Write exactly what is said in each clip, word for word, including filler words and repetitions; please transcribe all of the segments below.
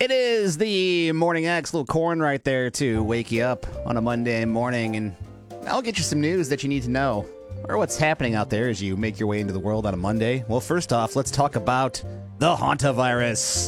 It is the Morning X, little corn right there to wake you up on a Monday morning, and I'll get you some news that you need to know, or what's happening out there as you make your way into the world on a Monday. Well, first off, let's talk about the hantavirus.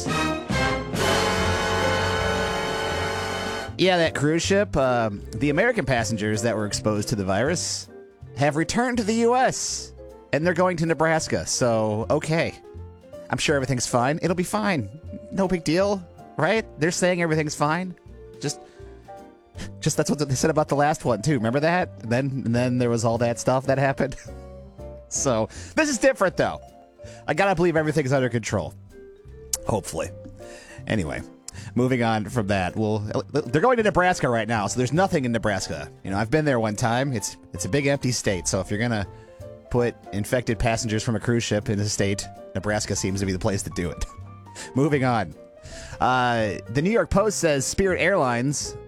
Yeah, that cruise ship, uh, the American passengers that were exposed to the virus have returned to the U S, and they're going to Nebraska, so okay. I'm sure everything's fine. It'll be fine. No big deal. Right? They're saying everything's fine. Just, just that's what they said about the last one too. Remember that? And then, and then there was all that stuff that happened. So this is different, though. I gotta believe everything's under control. Hopefully. Anyway, moving on from that. Well, they're going to Nebraska right now, so there's nothing in Nebraska. You know, I've been there one time. It's it's a big empty state. So if you're gonna put infected passengers from a cruise ship in a state, Nebraska seems to be the place to do it. Moving on. Uh, the New York Post says Spirit Airlines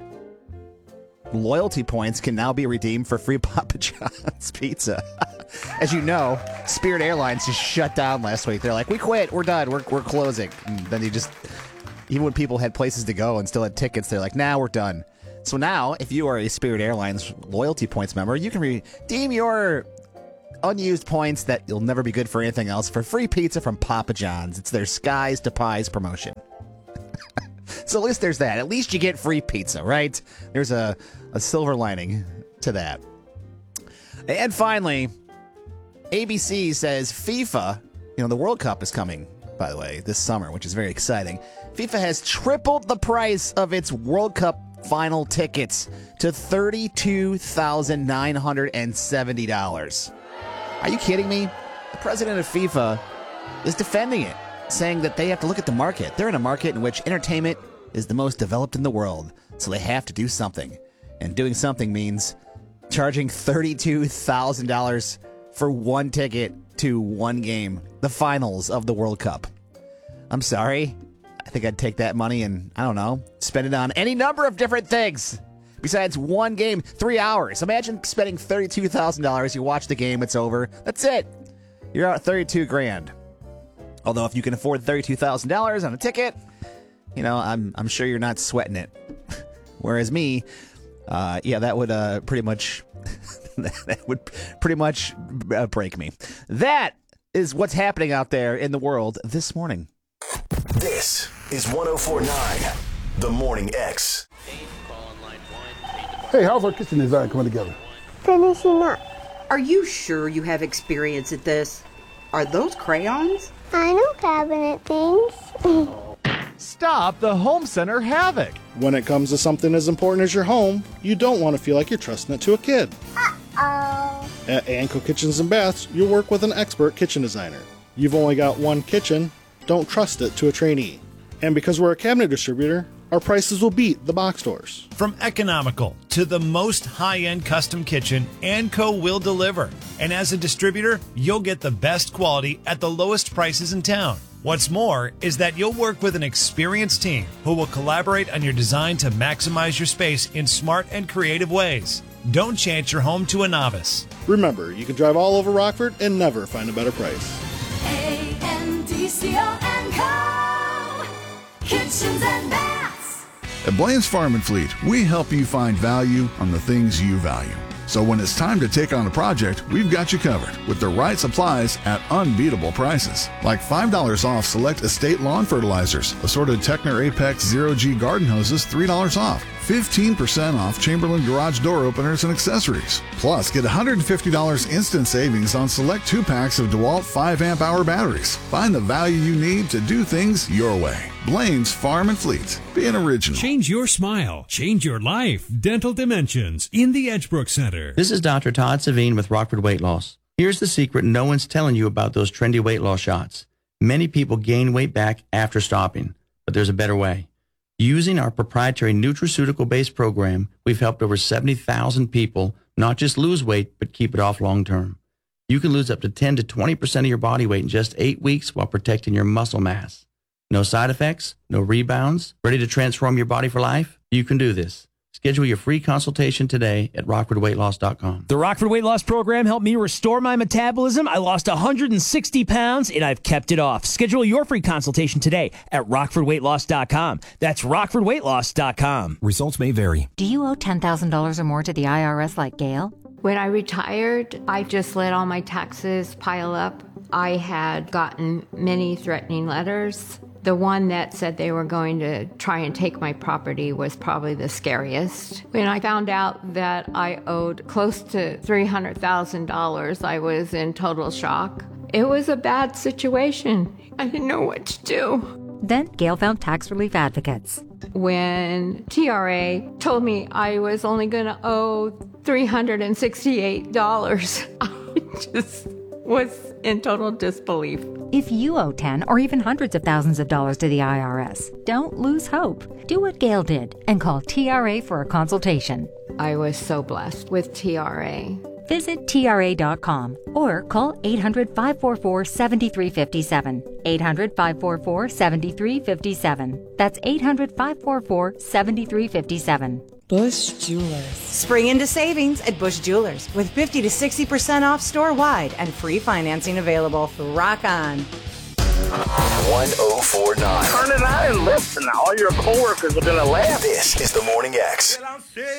loyalty points can now be redeemed for free Papa John's pizza. As you know, Spirit Airlines just shut down last week. They're like, we quit. We're done. We're we're closing. And then they just, even when people had places to go and still had tickets, they're like, nah, we're done. So now, if you are a Spirit Airlines loyalty points member, you can redeem your unused points that you'll never be good for anything else for free pizza from Papa John's. It's their Skies to Pies promotion. So at least there's that. At least you get free pizza, right? There's a, a silver lining to that. And finally, A B C says FIFA, you know, the World Cup is coming, by the way, this summer, which is very exciting. FIFA has tripled the price of its World Cup final tickets to thirty-two thousand nine hundred seventy dollars. Are you kidding me? The president of FIFA is defending it, saying that they have to look at the market. They're in a market in which entertainment is the most developed in the world, so they have to do something. And doing something means charging thirty-two thousand dollars for one ticket to one game, the finals of the World Cup. I'm sorry. I think I'd take that money and, I don't know, spend it on any number of different things. Besides one game, three hours. Imagine spending thirty-two thousand dollars. You watch the game, it's over. That's it. You're out thirty-two grand. Although if you can afford thirty-two thousand dollars on a ticket, you know, I'm I'm sure you're not sweating it. Whereas me, uh, yeah, that would uh, pretty much that would pretty much uh, break me. That is what's happening out there in the world this morning. This is one oh four point nine, The Morning X. Hey, how's our kitchen design coming together? Finishing up. Are you sure you have experience at this? Are those crayons? I know cabinet things. Stop the home center havoc. When it comes to something as important as your home, you don't want to feel like you're trusting it to a kid. Uh-oh. At Anco Kitchens and Baths, you'll work with an expert kitchen designer. You've only got one kitchen, don't trust it to a trainee. And because we're a cabinet distributor, our prices will beat the box stores. From economical to the most high-end custom kitchen, Anco will deliver. And as a distributor, you'll get the best quality at the lowest prices in town. What's more is that you'll work with an experienced team who will collaborate on your design to maximize your space in smart and creative ways. Don't chance your home to a novice. Remember, you can drive all over Rockford and never find a better price. A N D C O and Co. Kitchens and Baths. At Blaine's Farm and Fleet, we help you find value on the things you value. So when it's time to take on a project, we've got you covered with the right supplies at unbeatable prices. Like five dollars off select estate lawn fertilizers, assorted Techner Apex Zero G garden hoses, three dollars off. fifteen percent off Chamberlain garage door openers and accessories. Plus, get one hundred fifty dollars instant savings on select two packs of DeWalt five amp hour batteries. Find the value you need to do things your way. Blaine's Farm and Fleet. Be an original. Change your smile. Change your life. Dental Dimensions in the Edgebrook Center. This is Doctor Todd Savine with Rockford Weight Loss. Here's the secret no one's telling you about those trendy weight loss shots. Many people gain weight back after stopping, but there's a better way. Using our proprietary nutraceutical-based program, we've helped over seventy thousand people not just lose weight, but keep it off long term. You can lose up to ten to twenty percent of your body weight in just eight weeks while protecting your muscle mass. No side effects, no rebounds, ready to transform your body for life? You can do this. Schedule your free consultation today at rockford weight loss dot com. The Rockford Weight Loss Program helped me restore my metabolism. I lost one hundred sixty pounds, and I've kept it off. Schedule your free consultation today at rockford weight loss dot com. That's rockford weight loss dot com. Results may vary. Do you owe ten thousand dollars or more to the I R S like Gail? When I retired, I just let all my taxes pile up. I had gotten many threatening letters. The one that said they were going to try and take my property was probably the scariest. When I found out that I owed close to three hundred thousand dollars, I was in total shock. It was a bad situation. I didn't know what to do. Then Gail found Tax Relief Advocates. When T R A told me I was only going to owe three hundred sixty-eight dollars, I just was in total disbelief. If you owe ten or even hundreds of thousands of dollars to the I R S, don't lose hope. Do what Gail did and call T R A for a consultation. I was so blessed with T R A. Visit T R A dot com or call eight hundred, five four four, seven three five seven. eight hundred, five four four, seven three five seven. That's eight hundred, five four four, seven three five seven. Bush Jewelers. Spring into savings at Bush Jewelers with fifty to sixty percent off store-wide and free financing available. Rock on. one oh four point nine. Turn it on and listen. All your coworkers are going to laugh. This is the Morning X.